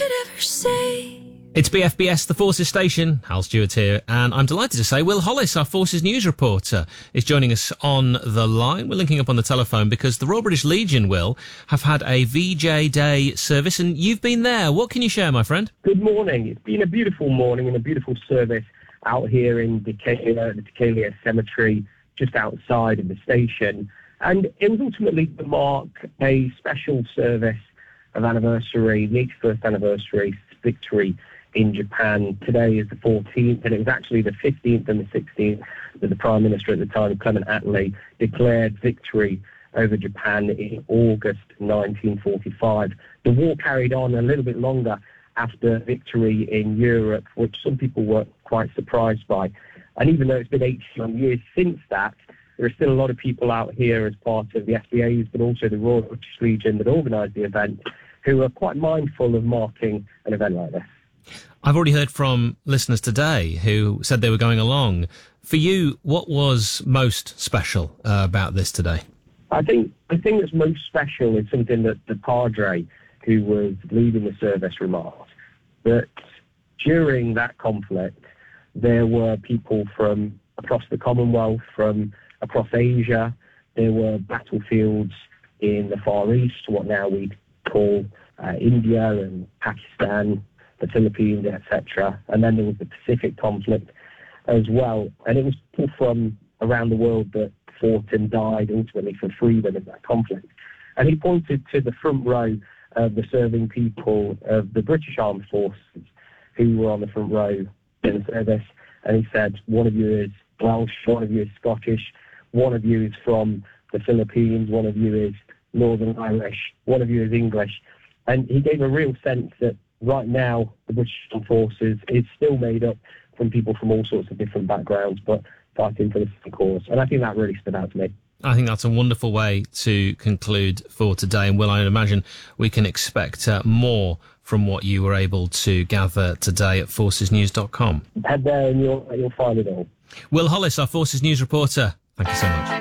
could ever say. It's BFBS, the Forces Station. Hal Stewart here, and I'm delighted to say Will Hollis, our Forces News reporter, is joining us on the line. We're linking up on the telephone because the Royal British Legion, Will, have had a VJ Day service, and you've been there. What can you share, my friend? Good morning. It's been a beautiful morning and a beautiful service out here in Decalia, the Decalia Cemetery, just outside of the station. And it was ultimately to mark a special service of anniversary, the 81st anniversary victory in Japan. Today is the 14th, and it was actually the 15th and the 16th that the Prime Minister at the time, Clement Attlee, declared victory over Japan in August 1945. The war carried on a little bit longer after victory in Europe, which some people were quite surprised by. And even though it's been 81 years since that, there are still a lot of people out here as part of the SBAs, but also the Royal British Legion that organised the event, who are quite mindful of marking an event like this. I've already heard from listeners today who said they were going along. For you, what was most special about this today? I think the thing that's most special is something that the Padre, who was leading the service, remarked, that during that conflict, there were people from across the Commonwealth, from across Asia. There were battlefields in the Far East, what now we call India and Pakistan, the Philippines, etc. And then there was the Pacific conflict as well. And it was people from around the world that fought and died ultimately for freedom in that conflict. And he pointed to the front row of the serving people of the British Armed Forces who were on the front row in the service. And he said, one of you is Welsh, one of you is Scottish, one of you is from the Philippines, one of you is Northern Irish, one of you is English. And he gave a real sense that right now the British Armed Forces is still made up from people from all sorts of different backgrounds, but fighting for the same cause. And I think that really stood out to me. I think that's a wonderful way to conclude for today. And Will, I imagine we can expect more from what you were able to gather today at forcesnews.com. Head there and you'll find it all. Will Hollis, our Forces News reporter, thank you so much.